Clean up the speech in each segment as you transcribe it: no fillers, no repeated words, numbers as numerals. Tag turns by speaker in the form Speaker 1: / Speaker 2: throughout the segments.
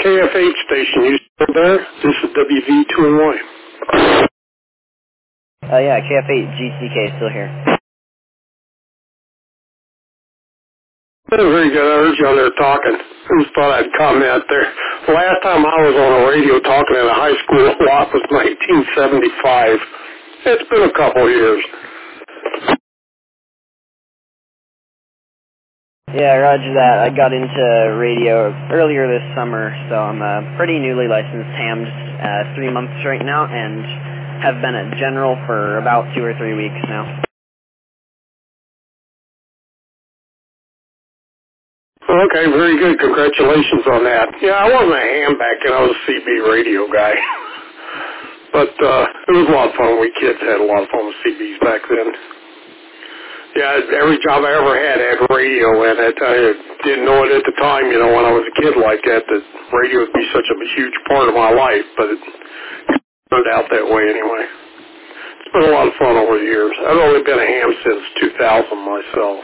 Speaker 1: KFH station, you still there? This is WV2NY.
Speaker 2: Yeah, KF8 GTK still here.
Speaker 1: Very good. I heard you on there talking. I just thought I'd comment there. The last time I was on a radio talking at a high school a lot was 1975. It's been a couple of years.
Speaker 2: Yeah, roger that. I got into radio earlier this summer, so I'm a pretty newly licensed ham, just 3 months right now, and have been a general for about 2 or 3 weeks now.
Speaker 1: Okay, very good. Congratulations on that. Yeah, I wasn't a ham back then. I was a CB radio guy. But it was a lot of fun. We kids had a lot of fun with CBs back then. Yeah, every job I ever had radio in it. I didn't know it at the time, you know, when I was a kid like that radio would be such a huge part of my life, but it turned out that way anyway. It's been a lot of fun over the years. I've only been a ham since 2000 myself.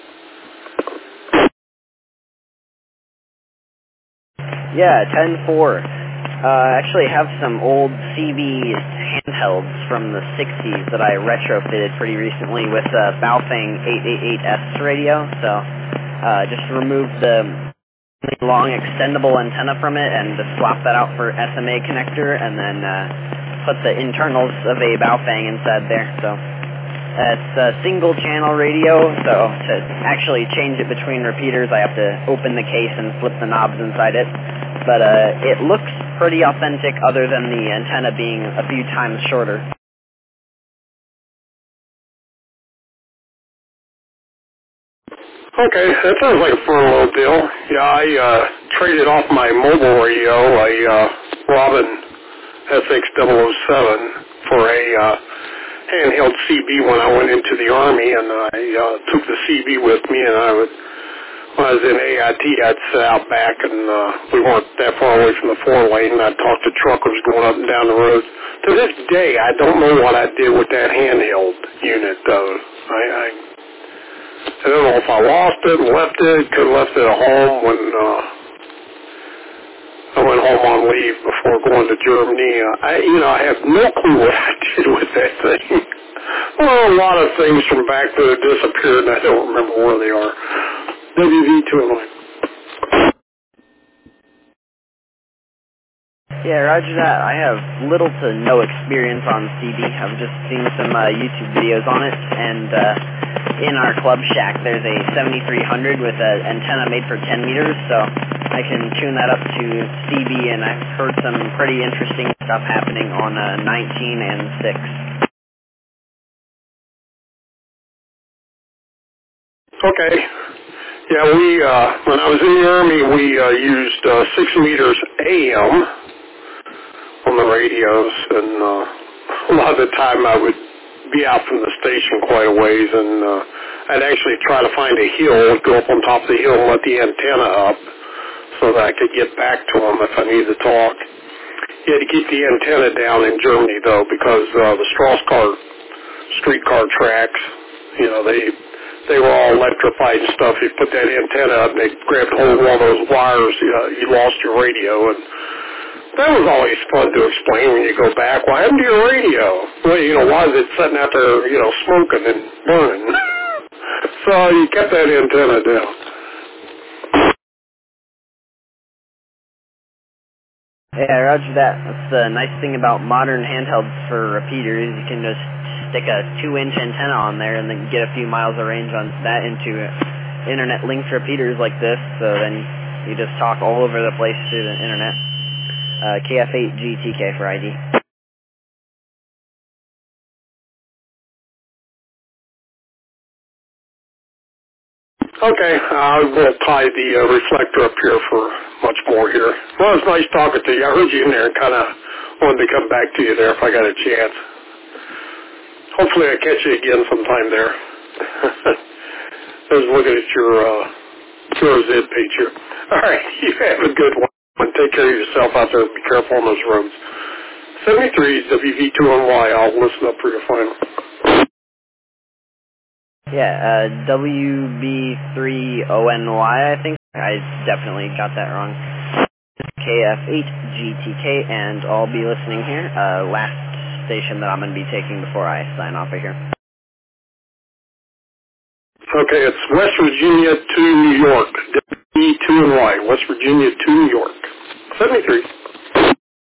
Speaker 2: Yeah, 10-4. I actually have some old CB handhelds from the 60s that I retrofitted pretty recently with a Baofeng 888S radio, so just removed the long extendable antenna from it and just swapped that out for SMA connector, and then put the internals of a Baofeng inside there. So it's a single channel radio, so to actually change it between repeaters I have to open the case and flip the knobs inside it. But it looks pretty authentic other than the antenna being a few times shorter.
Speaker 1: Okay, that sounds like a fun little deal. Yeah, I traded off my mobile radio, a Robin SX007, for a handheld CB when I went into the Army, and I took the CB with me, and when I was in AIT, I'd sit out back, and we weren't that far away from the 4-lane, and I'd talk to truckers going up and down the roads. To this day, I don't know what I did with that handheld unit, though. I don't know if I lost it, left it, could have left it at home when I went home on leave before going to Germany. I have no clue what I did with that thing. Well, a lot of things from back there disappeared, and I don't remember where they are. WV2NY.
Speaker 2: Yeah, roger that. I have little to no experience on CB. I've just seen some YouTube videos on it, and in our club shack there's a 7300 with an antenna made for 10 meters, so I can tune that up to CB, and I've heard some pretty interesting stuff happening on 19 and 6.
Speaker 1: Okay. Yeah, when I was in the Army, we used 6 meters AM on the radios, and a lot of the time I would be out from the station quite a ways, and I'd actually try to find a hill, go up on top of the hill and let the antenna up so that I could get back to them if I needed to talk. You had to keep the antenna down in Germany, though, because the streetcar tracks, you know, they were all electrified and stuff. You put that antenna up and they grabbed hold of all those wires, you lost your radio, and that was always fun to explain when you go back. What happened to your radio? Well, why is it sitting out there, smoking and burning? So you kept that antenna down.
Speaker 2: Yeah, roger that. That's the nice thing about modern handhelds for repeaters. You can just stick a 2-inch antenna on there and then get a few miles of range on that into internet-linked repeaters like this, so then you just talk all over the place through the internet. KF8 GTK for ID.
Speaker 1: Okay, I will tie the reflector up here for much more here. Well, it's nice talking to you. I heard you in there and kind of wanted to come back to you there if I got a chance. Hopefully I catch you again sometime there. I was looking at your Zid page here. All right, you have a good one. Take care of yourself out there. Be careful on those roads. 73 WV2NY. I'll listen up for your final.
Speaker 2: Yeah, WB3ONY, I think. I definitely got that wrong. KF8GTK, and I'll be listening here. Last station that I'm going to be taking before I sign off of here.
Speaker 1: Okay, it's West Virginia to New York. E2 and Y, West Virginia to New York. 73.